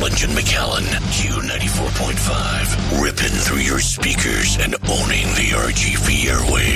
Elgin McAllen, Q94.5, ripping through your speakers and owning the RGV airwaves.